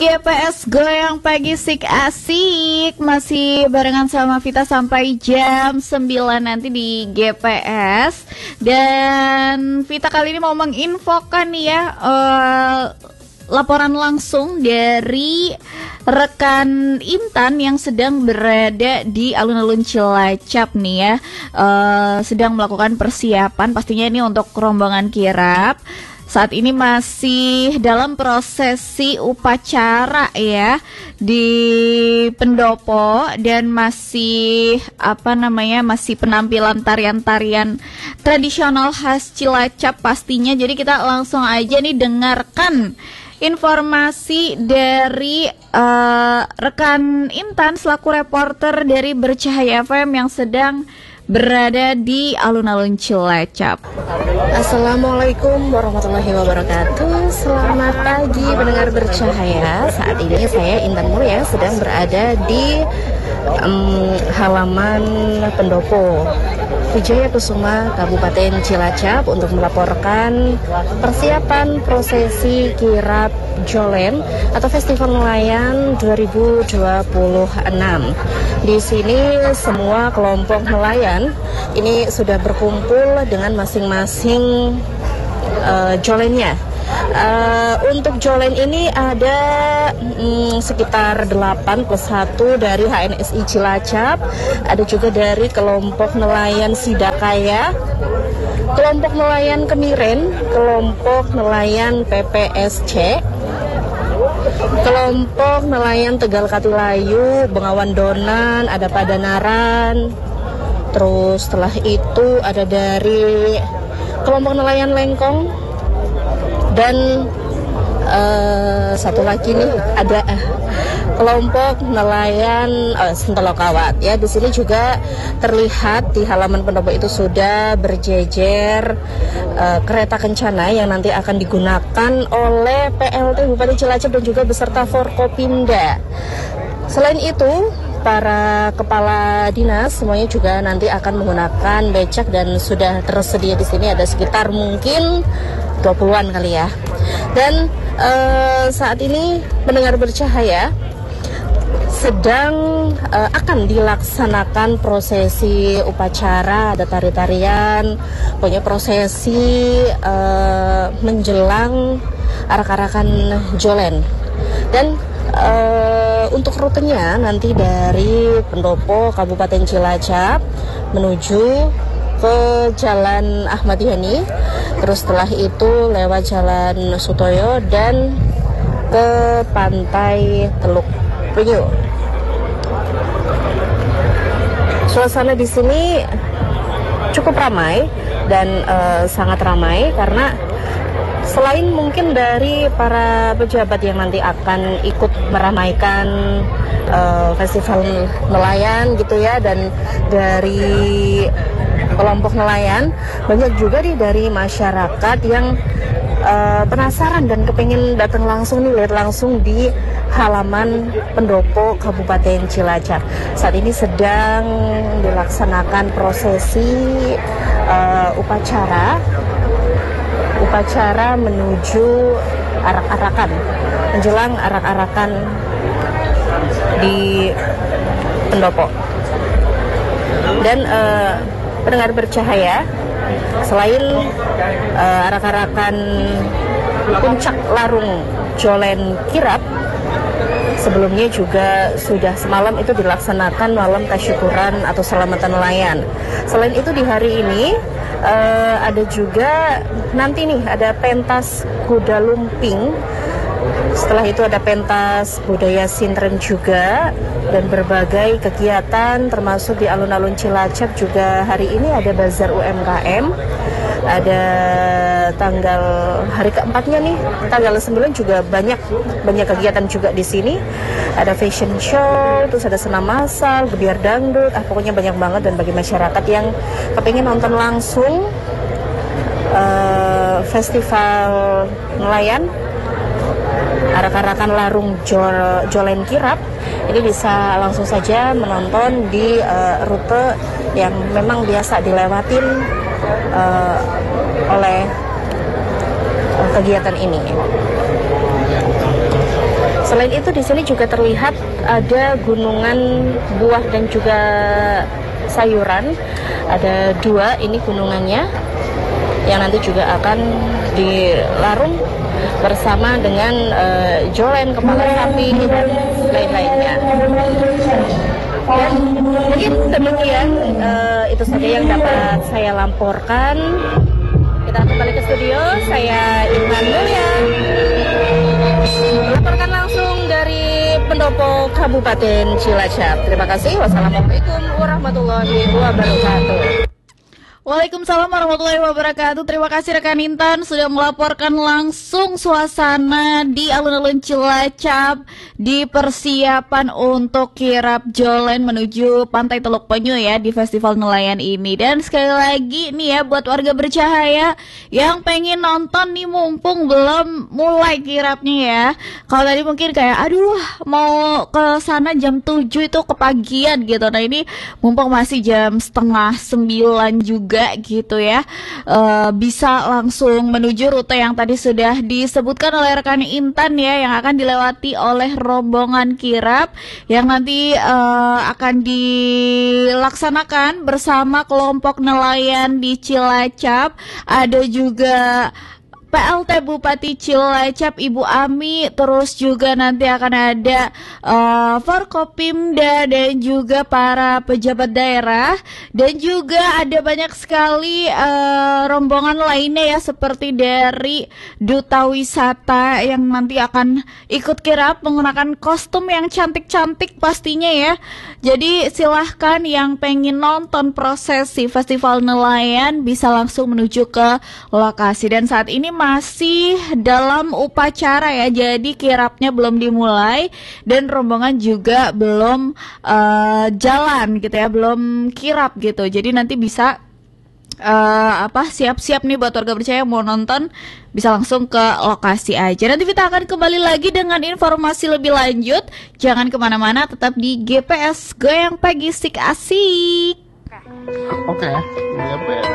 GPS Goyang Pagi Sik Asik. Masih barengan sama Vita sampai jam 9 nanti di GPS. Dan Vita kali ini mau menginfokan nih ya, laporan langsung dari rekan Intan yang sedang berada di alun-alun Cilacap nih ya, sedang melakukan persiapan pastinya ini untuk rombongan kirap. Saat ini masih dalam prosesi upacara ya di pendopo dan masih masih penampilan tarian-tarian tradisional khas Cilacap pastinya. Jadi kita langsung aja nih dengarkan informasi dari rekan Intan selaku reporter dari Bercahaya FM yang sedang berada di alun-alun Cilacap. Assalamualaikum warahmatullahi wabarakatuh. Selamat pagi pendengar Bercahaya. Saat ini saya Intan Mulia sedang berada di halaman pendopo Wijaya Kusuma Kabupaten Cilacap untuk melaporkan persiapan prosesi kirap Jolen atau Festival Nelayan 2026. Di sini semua kelompok nelayan ini sudah berkumpul dengan masing-masing jolennya. Untuk jolen ini ada sekitar 8 plus 1 dari HNSI Cilacap, ada juga dari kelompok nelayan Sidakaya, kelompok nelayan Kemiren, kelompok nelayan PPSC, kelompok nelayan Tegal Katilayu, Bengawan Donan, ada Padanaran. Terus setelah itu ada dari kelompok nelayan Lengkong dan satu lagi nih ada kelompok nelayan Sentolokawat ya. Di sini juga terlihat di halaman pendopo itu sudah berjejer kereta kencana yang nanti akan digunakan oleh PLT Bupati Cilacap dan juga beserta Forkopimda. Selain itu, para kepala dinas semuanya juga nanti akan menggunakan becak dan sudah tersedia di sini ada sekitar mungkin 20-an kali ya. Dan saat ini mendengar Bercahaya sedang akan dilaksanakan prosesi upacara, ada tari-tarian, punya prosesi menjelang arak-arakan Jolen. Dan untuk rutenya nanti dari pendopo Kabupaten Cilacap menuju ke Jalan Ahmad Yani, terus setelah itu lewat Jalan Sutoyo dan ke Pantai Teluk Penyu. Suasana di sini cukup ramai dan sangat ramai karena selain mungkin dari para pejabat yang nanti akan ikut meramaikan festival nelayan gitu ya, dan dari kelompok nelayan, banyak juga nih dari masyarakat yang penasaran dan kepengen datang langsung nih, lihat langsung di halaman pendopo Kabupaten Cilacap. Saat ini sedang dilaksanakan prosesi upacara menuju arak-arakan, menjelang arak-arakan di pendopo. Dan pendengar Bercahaya, selain arak-arakan puncak larung Jolen Kirap, sebelumnya juga sudah semalam itu dilaksanakan malam tasyukuran atau selamatan nelayan. Selain itu di hari ini ada juga nanti nih ada pentas kuda lumping. Setelah itu ada pentas budaya sintren juga dan berbagai kegiatan termasuk di alun-alun Cilacap juga hari ini ada bazar UMKM. Ada hari keempatnya nih, tanggal 9 juga banyak kegiatan juga di sini. Ada fashion show, terus ada senam massal, gebiar dangdut, pokoknya banyak banget. Dan bagi masyarakat yang kepengen nonton langsung festival nelayan, arak-arakan larung Jolen Kirap, ini bisa langsung saja menonton di rute yang memang biasa dilewatin oleh kegiatan ini. Selain itu di sini juga terlihat ada gunungan buah dan juga sayuran. Ada 2 ini gunungannya yang nanti juga akan dilarung bersama dengan jolen, kepala sapi dan lain-lainnya. Dan mungkin demikian itu saja yang dapat saya laporkan. Kita kembali ke studio, saya Irman Mulia melaporkan langsung dari Pendopo Kabupaten Cilacap. Terima kasih. Wassalamualaikum warahmatullahi wabarakatuh. Waalaikumsalam warahmatullahi wabarakatuh. Terima kasih rekan Intan sudah melaporkan langsung suasana di alun-alun Cilacap di persiapan untuk kirap Jolen menuju Pantai Teluk Penyu ya di Festival Nelayan ini. Dan sekali lagi nih ya buat warga bercahaya yang pengen nonton nih mumpung belum mulai kirapnya ya. Kalau tadi mungkin kayak aduh mau ke sana jam 7 itu kepagian gitu. Nah ini mumpung masih jam setengah 9 juga gitu ya, bisa langsung menuju rute yang tadi sudah disebutkan oleh rekan Intan ya, yang akan dilewati oleh rombongan kirap yang nanti akan dilaksanakan bersama kelompok nelayan di Cilacap. Ada juga PLT Bupati Cilacap Ibu Ami, terus juga nanti akan ada Forkopimda dan juga para pejabat daerah, dan juga ada banyak sekali rombongan lainnya ya seperti dari Duta Wisata yang nanti akan ikut kirap menggunakan kostum yang cantik-cantik pastinya ya. Jadi silahkan yang pengen nonton prosesi Festival Nelayan bisa langsung menuju ke lokasi, dan saat ini masih dalam upacara ya, jadi kirapnya belum dimulai dan rombongan juga belum jalan gitu ya, belum kirap gitu. Jadi nanti bisa siap-siap nih buat warga percaya mau nonton bisa langsung ke lokasi aja. Nanti kita akan kembali lagi dengan informasi lebih lanjut. Jangan kemana-mana, tetap di GPS Goyang Pagi Sik Asik. Oke.